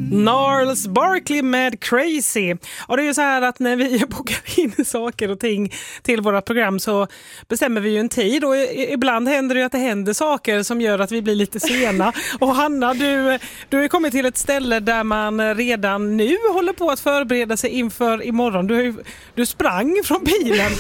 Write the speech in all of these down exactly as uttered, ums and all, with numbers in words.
Gnarls Barkley med Crazy. Och det är ju så här att när vi bokar in saker och ting till våra program så bestämmer vi ju en tid. Och ibland händer det ju att det händer saker som gör att vi blir lite sena. Och Hanna, du, du har kommit till ett ställe där man redan nu håller på att förbereda sig inför imorgon. Du, du sprang från bilen.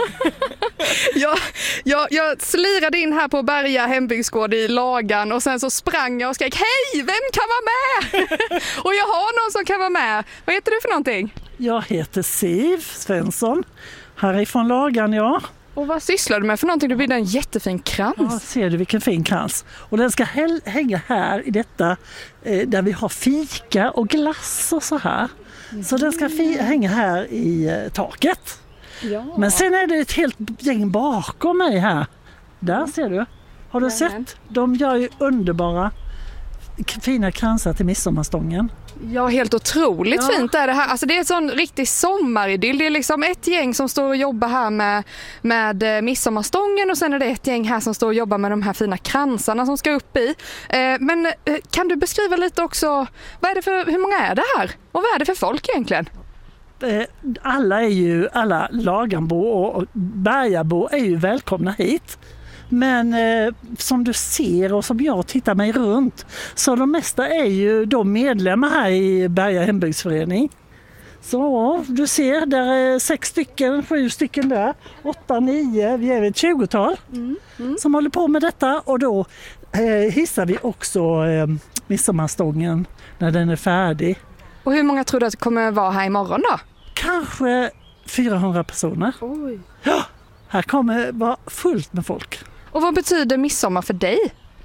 jag, jag, jag slirade in här på Berga hembygdsgård i Lagan och sen så sprang jag och skrek: hej, vem kan vara med? Och jag har någon som kan vara med. Vad heter du för någonting? Jag heter Siv Svensson, härifrån Lagan, ja. Och vad sysslar du med för någonting? Du bildar en jättefin krans. Ja, ser du vilken fin krans. Och den ska häl- hänga här i detta, eh, där vi har fika och glass och så här. Mm. Så den ska fi- hänga här i eh, taket. Ja. Men sen är det ett helt gäng bakom mig här. Där ser du. Har du Jajamän. sett? De gör ju underbara fina kransar till midsommarstången. Ja, helt otroligt ja. fint är det här. Alltså det är en sån riktig sommaridyll. Det är liksom ett gäng som står och jobbar här med, med midsommarstången och sen är det ett gäng här som står och jobbar med de här fina kransarna som ska upp i. Eh, men eh, kan du beskriva lite också, vad är det för, hur många är det här? Och vad är det för folk egentligen? Eh, alla är ju, alla Laganbo och Bergabo är ju välkomna hit. Men eh, som du ser och som jag tittar mig runt så de mesta är ju de medlemmar här i Berga hembygdsförening. Så du ser, där är sex stycken, sju stycken där, åtta, nio, vi är ett tjugotal mm. Mm. som håller på med detta. Och då eh, hissar vi också eh, midsommarstången när den är färdig. Och hur många tror du att det kommer vara här imorgon då? Kanske fyrahundra personer. Oj. Ja, här kommer vara fullt med folk. Och vad betyder midsommar för dig?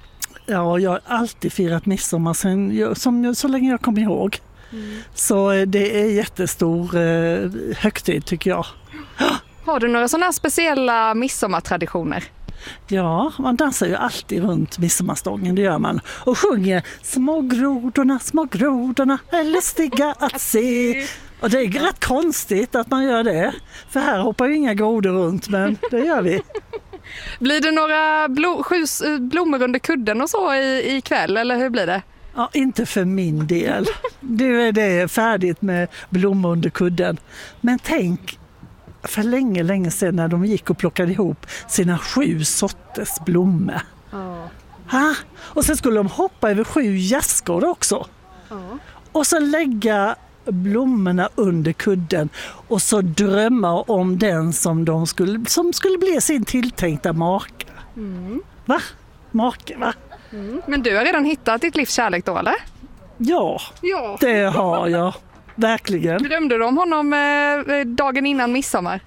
Ja, jag har alltid firat midsommar sen jag, som, så länge jag kommer ihåg. Mm. Så det är jättestor eh, högtid tycker jag. Har du några sådana speciella midsommartraditioner? Ja, man dansar ju alltid runt midsommarstången, det gör man. Och sjunger små grodorna, små grodorna är lustiga att se. Och det är rätt konstigt att man gör det. För här hoppar ju inga grodor runt, men det gör vi. Blir det några blo- skjus, blommor under kudden och så i, i kväll, eller hur blir det? Ja, inte för min del. Nu är det färdigt med blommor under kudden. Men tänk, för länge, länge sedan när de gick och plockade ihop sina sju sorters blommor. Oh. Ha? Och sen skulle de hoppa över sju gäskor också. Oh. Och så lägga blommorna under kudden och så drömma om den som de skulle, som skulle bli sin tilltänkta make. Mm. Va? Make, va? Mm. Men du har redan hittat ditt livs kärlek då, eller? Ja, ja. Det har jag. Verkligen. Drömde du om honom eh, dagen innan midsommar?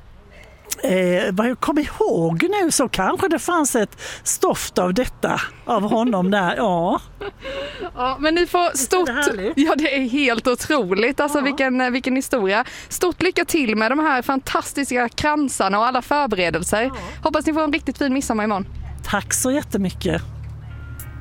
Eh, vad jag kommer ihåg nu så kanske det fanns ett stoft av detta av honom där, ja. Ja, men ni får stort... Det ja, det är helt otroligt. Alltså ja. vilken, vilken historia. Stort lycka till med de här fantastiska kransarna och alla förberedelser. Ja. Hoppas ni får en riktigt fin midsommar imorgon. Tack så jättemycket.